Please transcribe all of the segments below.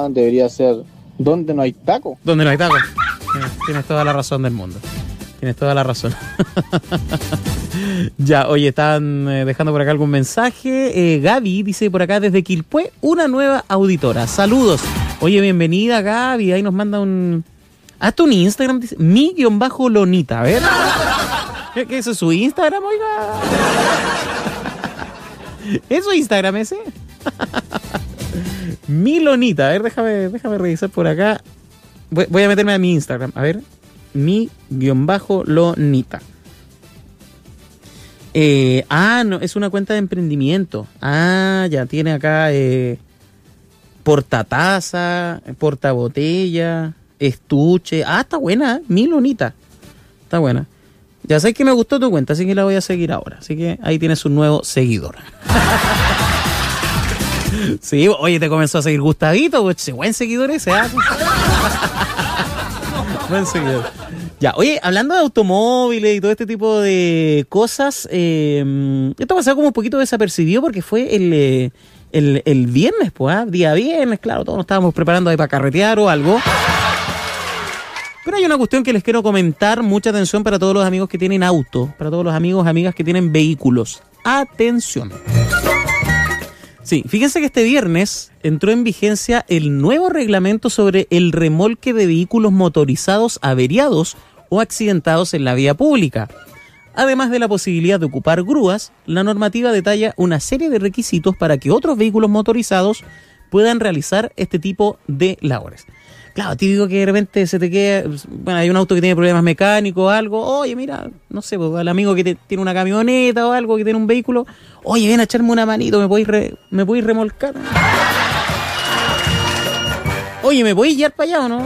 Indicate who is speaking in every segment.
Speaker 1: programa debería ser ¿Dónde no hay taco?
Speaker 2: Donde no hay taco. Tienes toda la razón del mundo. Tienes toda la razón. Ya, oye, están dejando por acá algún mensaje. Gaby dice por acá desde Quilpué, una nueva auditora. Saludos. Oye, bienvenida Gaby. Ahí nos manda hasta un Instagram, dice mi_lonita. A ver. ¿Qué es su Instagram, oiga? ¿Es su Instagram ese? Mi Lonita. A ver, déjame revisar por acá. Voy a meterme a mi Instagram. A ver. Mi_Lonita. No, es una cuenta de emprendimiento. Ya tiene acá portataza, portabotella, estuche. Está buena, Mi Lonita. Está buena. Ya sabes que me gustó tu cuenta, así que la voy a seguir ahora. Así que ahí tienes un nuevo seguidor. Sí, oye, te comenzó a seguir Gustavito, pues, buen seguidor ese, buen seguidor. Ya, oye, hablando de automóviles y todo este tipo de cosas, esto pasó como un poquito desapercibido porque fue el viernes, pues, día viernes, claro, todos nos estábamos preparando ahí para carretear o algo. Pero hay una cuestión que les quiero comentar, mucha atención para todos los amigos que tienen auto, para todos los amigos, amigas que tienen vehículos. Atención. Sí, fíjense que este viernes entró en vigencia el nuevo reglamento sobre el remolque de vehículos motorizados averiados o accidentados en la vía pública. Además de la posibilidad de ocupar grúas, la normativa detalla una serie de requisitos para que otros vehículos motorizados puedan realizar este tipo de labores. Claro, típico que de repente se te queda, bueno, hay un auto que tiene problemas mecánicos o algo, oye, mira, no sé, pues, al amigo que tiene una camioneta o algo, que tiene un vehículo, oye, ven a echarme una manito, ¿me podéis remolcar? Oye, ¿me podéis guiar para allá o no?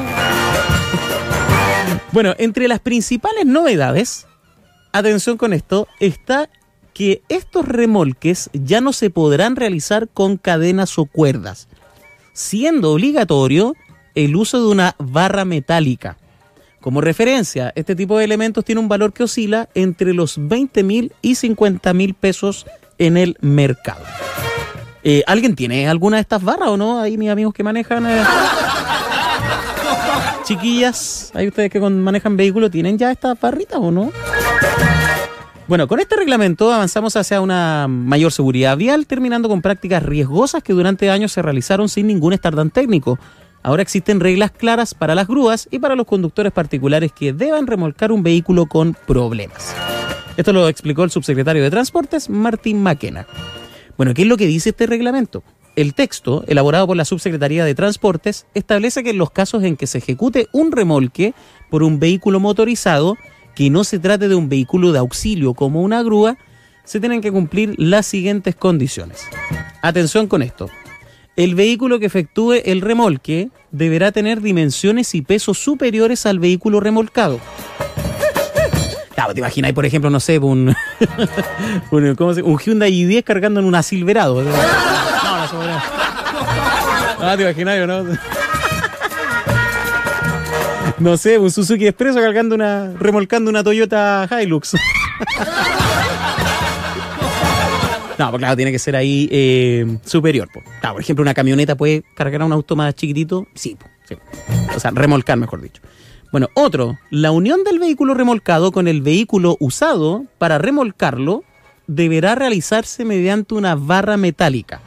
Speaker 2: Bueno, entre las principales novedades, atención con esto, está que estos remolques ya no se podrán realizar con cadenas o cuerdas, siendo obligatorio el uso de una barra metálica. Como referencia, este tipo de elementos tiene un valor que oscila entre los 20,000 y 50,000 pesos en el mercado. ¿Alguien tiene alguna de estas barras o no? Ahí mis amigos que manejan... Chiquillas, hay ustedes que manejan vehículos, ¿tienen ya estas barritas o no? Bueno, con este reglamento avanzamos hacia una mayor seguridad vial, terminando con prácticas riesgosas que durante años se realizaron sin ningún estardán técnico. Ahora existen reglas claras para las grúas y para los conductores particulares que deban remolcar un vehículo con problemas. Esto lo explicó el subsecretario de Transportes, Martín Maquena. Bueno, ¿qué es lo que dice este reglamento? El texto, elaborado por la Subsecretaría de Transportes, establece que en los casos en que se ejecute un remolque por un vehículo motorizado, que no se trate de un vehículo de auxilio como una grúa, se tienen que cumplir las siguientes condiciones. Atención con esto. El vehículo que efectúe el remolque deberá tener dimensiones y pesos superiores al vehículo remolcado. Claro, te imaginas, por ejemplo, no sé, un Hyundai i10 cargando en una Silverado. No te imaginas, ¿no? No sé, un Suzuki Expresso remolcando una Toyota Hilux. No, pues claro, tiene que ser ahí superior. Po. Claro, por ejemplo, una camioneta puede cargar a un auto más chiquitito. Sí, sí. O sea, remolcar, mejor dicho. Bueno, otro, la unión del vehículo remolcado con el vehículo usado para remolcarlo deberá realizarse mediante una barra metálica.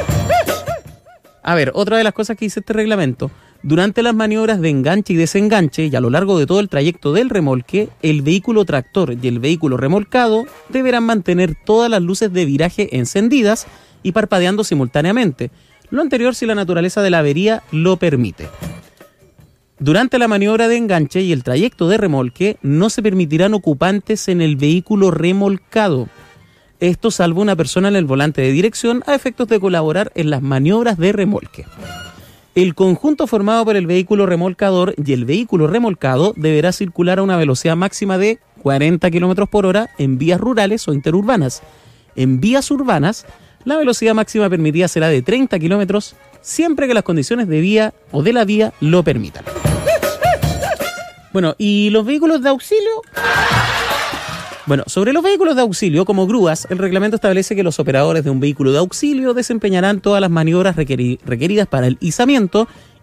Speaker 2: A ver, otra de las cosas que dice este reglamento. Durante las maniobras de enganche y desenganche y a lo largo de todo el trayecto del remolque, el vehículo tractor y el vehículo remolcado deberán mantener todas las luces de viraje encendidas y parpadeando simultáneamente. Lo anterior si la naturaleza de la avería lo permite. Durante la maniobra de enganche y el trayecto de remolque, no se permitirán ocupantes en el vehículo remolcado. Esto salvo una persona en el volante de dirección a efectos de colaborar en las maniobras de remolque. El conjunto formado por el vehículo remolcador y el vehículo remolcado deberá circular a una velocidad máxima de 40 km por hora en vías rurales o interurbanas. En vías urbanas, la velocidad máxima permitida será de 30 km siempre que las condiciones de vía o de la vía lo permitan. Bueno, ¿y los vehículos de auxilio? Bueno, sobre los vehículos de auxilio como grúas, el reglamento establece que los operadores de un vehículo de auxilio desempeñarán todas las maniobras requeridas para el izamiento